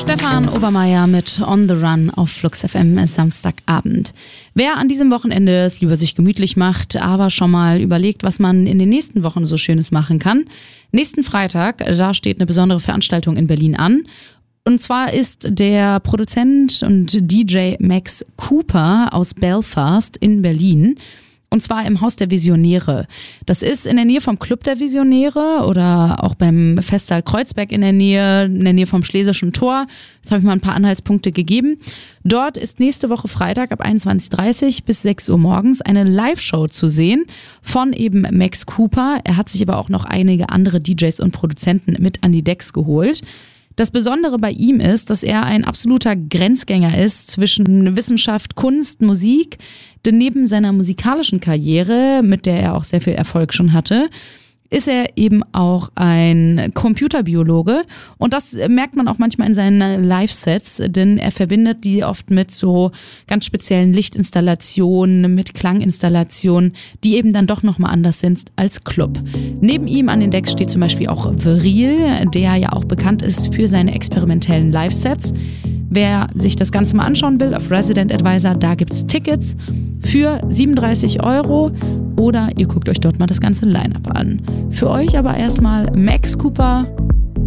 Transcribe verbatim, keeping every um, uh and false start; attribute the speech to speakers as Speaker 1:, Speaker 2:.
Speaker 1: Stefan Obermeier mit On the Run auf Flux F M Samstagabend. Wer an diesem Wochenende es lieber sich gemütlich macht, aber schon mal überlegt, was man in den nächsten Wochen so Schönes machen kann. Nächsten Freitag, da steht eine besondere Veranstaltung in Berlin an. Und zwar ist der Produzent und D J Max Cooper aus Belfast in Berlin. Und zwar im Haus der Visionäre. Das ist in der Nähe vom Club der Visionäre oder auch beim Festsaal Kreuzberg in der Nähe, in der Nähe vom Schlesischen Tor. Jetzt habe ich mal ein paar Anhaltspunkte gegeben. Dort ist nächste Woche Freitag ab einundzwanzig Uhr dreißig bis sechs Uhr morgens eine Live-Show zu sehen von eben Max Cooper. Er hat sich aber auch noch einige andere D Js und Produzenten mit an die Decks geholt. Das Besondere bei ihm ist, dass er ein absoluter Grenzgänger ist zwischen Wissenschaft, Kunst, Musik. Denn neben seiner musikalischen Karriere, mit der er auch sehr viel Erfolg schon hatte, ist er eben auch ein Computerbiologe. Und das merkt man auch manchmal in seinen Live-Sets, denn er verbindet die oft mit so ganz speziellen Lichtinstallationen, mit Klanginstallationen, die eben dann doch nochmal anders sind als Club. Neben ihm an den Decks steht zum Beispiel auch Vril, der ja auch bekannt ist für seine experimentellen Live-Sets. Wer sich das Ganze mal anschauen will, auf Resident Advisor, da gibt's Tickets für siebenunddreißig Euro oder ihr guckt euch dort mal das ganze Line-Up an. Für euch aber erstmal Max Cooper